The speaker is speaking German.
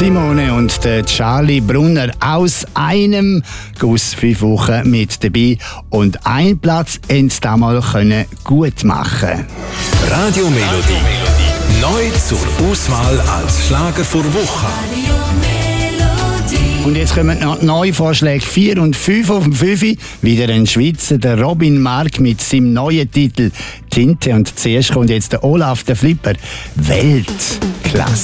Simone und der Charlie Brunner aus einem Guss 5 Wochen mit dabei. Und einen Platz haben sie damals gut machen. Radio Melodie. Neu zur Auswahl als Schlager vor Woche. Und jetzt kommen noch neue Vorschläge 4 und 5 auf dem 5. Wieder ein Schweizer, der Robin Mark mit seinem neuen Titel Tinte. Und zuerst kommt jetzt der Olaf, der Flipper. Weltklasse.